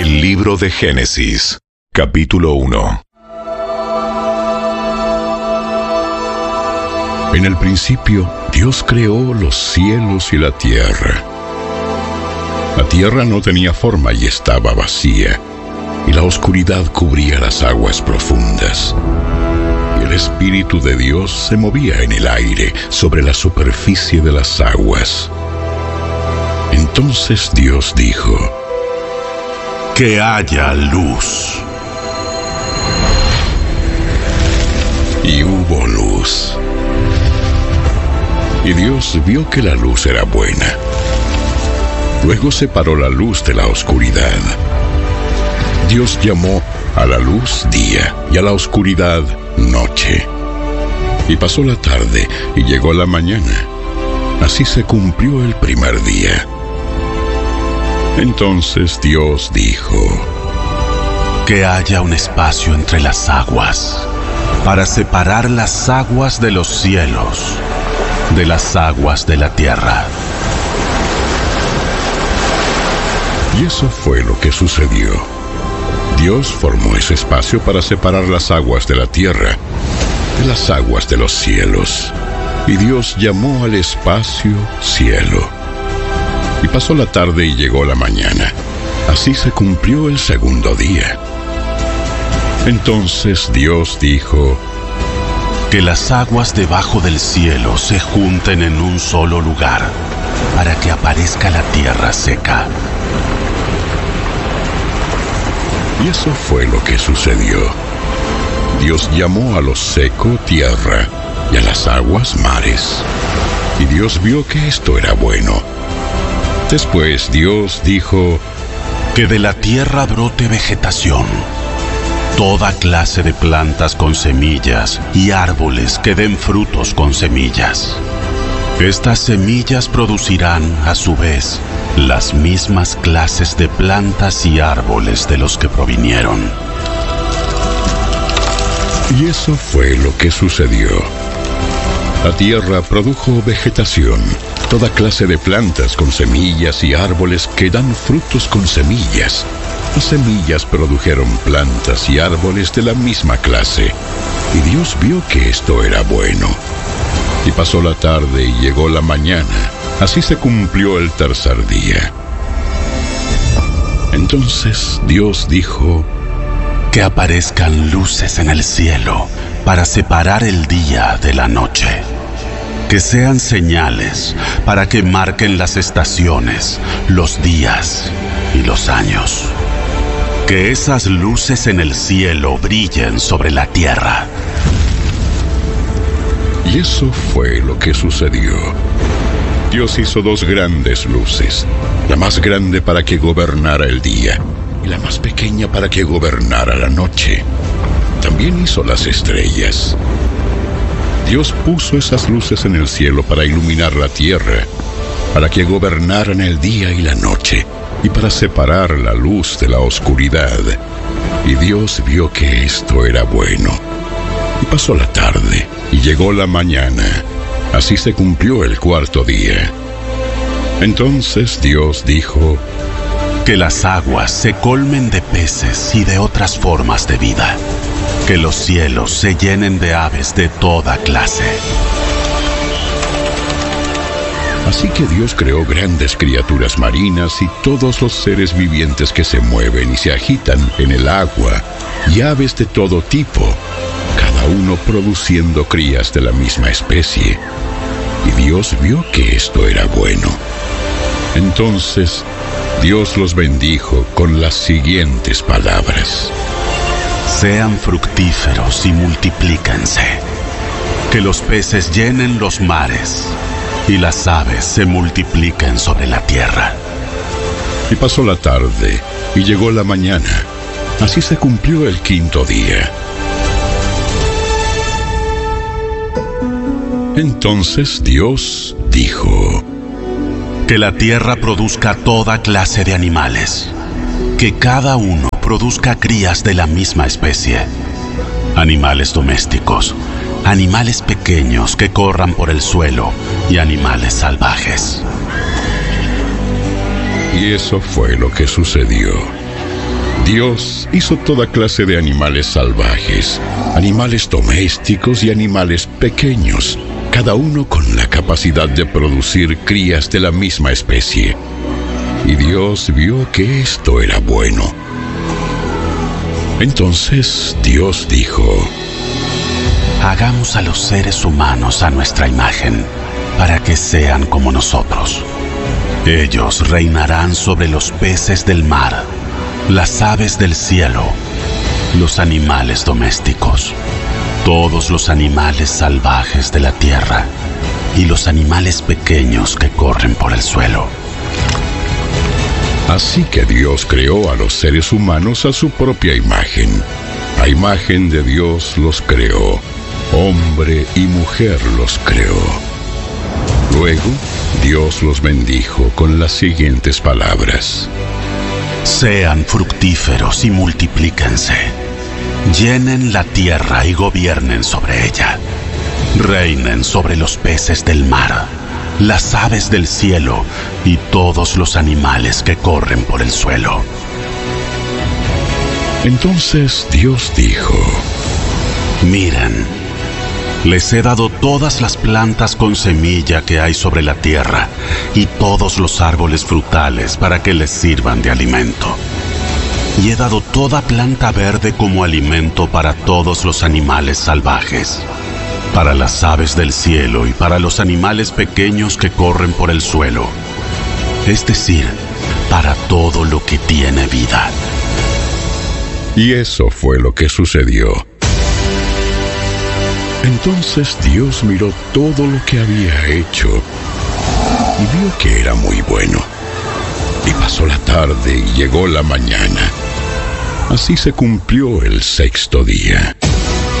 El libro de Génesis, capítulo 1. En el principio, Dios creó los cielos y la tierra. La tierra no tenía forma y estaba vacía, y la oscuridad cubría las aguas profundas. Y el Espíritu de Dios se movía en el aire sobre la superficie de las aguas. Entonces Dios dijo: «Que haya luz». Y hubo luz. Y Dios vio que la luz era buena. Luego separó la luz de la oscuridad. Dios llamó a la luz día y a la oscuridad noche. Y pasó la tarde y llegó la mañana. Así se cumplió el primer día. Entonces Dios dijo: «Que haya un espacio entre las aguas, para separar las aguas de los cielos de las aguas de la tierra». Y eso fue lo que sucedió. Dios formó ese espacio para separar las aguas de la tierra de las aguas de los cielos. Y Dios llamó al espacio cielo. Y pasó la tarde y llegó la mañana. Así se cumplió el segundo día. Entonces Dios dijo: «Que las aguas debajo del cielo se junten en un solo lugar, para que aparezca la tierra seca». Y eso fue lo que sucedió. Dios llamó a lo seco tierra y a las aguas mares. Y Dios vio que esto era bueno. Después Dios dijo: «Que de la tierra brote vegetación, toda clase de plantas con semillas y árboles que den frutos con semillas. Estas semillas producirán, a su vez, las mismas clases de plantas y árboles de los que provinieron». Y eso fue lo que sucedió. La tierra produjo vegetación, toda clase de plantas con semillas y árboles que dan frutos con semillas. Las semillas produjeron plantas y árboles de la misma clase. Y Dios vio que esto era bueno. Y pasó la tarde y llegó la mañana. Así se cumplió el tercer día. Entonces Dios dijo: «Que aparezcan luces en el cielo para separar el día de la noche. Que sean señales para que marquen las estaciones, los días y los años. Que esas luces en el cielo brillen sobre la tierra». Y eso fue lo que sucedió. Dios hizo dos grandes luces, la más grande para que gobernara el día y la más pequeña para que gobernara la noche. También hizo las estrellas. Dios puso esas luces en el cielo para iluminar la tierra, para que gobernaran el día y la noche, y para separar la luz de la oscuridad. Y Dios vio que esto era bueno. Y pasó la tarde, y llegó la mañana. Así se cumplió el cuarto día. Entonces Dios dijo: «Que las aguas se colmen de peces y de otras formas de vida. Que los cielos se llenen de aves de toda clase». Así que Dios creó grandes criaturas marinas y todos los seres vivientes que se mueven y se agitan en el agua, y aves de todo tipo, cada uno produciendo crías de la misma especie. Y Dios vio que esto era bueno. Entonces Dios los bendijo con las siguientes palabras: «Sean fructíferos y multiplíquense. Que los peces llenen los mares y las aves se multipliquen sobre la tierra». Y pasó la tarde y llegó la mañana. Así se cumplió el quinto día. Entonces Dios dijo: «Que la tierra produzca toda clase de animales, que cada uno produzca crías de la misma especie, animales domésticos, animales pequeños que corran por el suelo y animales salvajes». Y eso fue lo que sucedió. Dios hizo toda clase de animales salvajes, animales domésticos y animales pequeños, cada uno con la capacidad de producir crías de la misma especie. Y Dios vio que esto era bueno. Entonces Dios dijo: hagamos a los seres humanos a nuestra imagen, para que sean como nosotros. Ellos reinarán sobre los peces del mar, las aves del cielo, los animales domésticos, todos los animales salvajes de la tierra y los animales pequeños que corren por el suelo. Así que Dios creó a los seres humanos a su propia imagen. A imagen de Dios los creó, hombre y mujer los creó. Luego, Dios los bendijo con las siguientes palabras: sean fructíferos y multiplíquense. Llenen la tierra y gobiernen sobre ella. Reinen sobre los peces del mar, las aves del cielo y todos los animales que corren por el suelo. Entonces Dios dijo: miren, les he dado todas las plantas con semilla que hay sobre la tierra y todos los árboles frutales para que les sirvan de alimento. Y he dado toda planta verde como alimento para todos los animales salvajes, para las aves del cielo y para los animales pequeños que corren por el suelo, es decir, para todo lo que tiene vida. Y eso fue lo que sucedió. Entonces Dios miró todo lo que había hecho y vio que era muy bueno. Y pasó la tarde y llegó la mañana. Así se cumplió el sexto día.